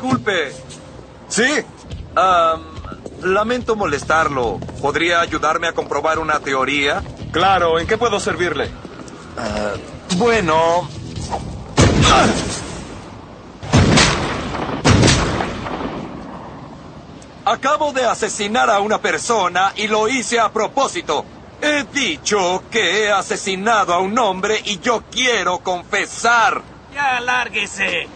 disculpe. ¿Sí? Lamento molestarlo. ¿Podría ayudarme a comprobar una teoría? Claro, ¿en qué puedo servirle? Bueno... Acabo de asesinar a una persona y lo hice a propósito. He dicho que he asesinado a un hombre y yo quiero confesar. Ya, lárguese.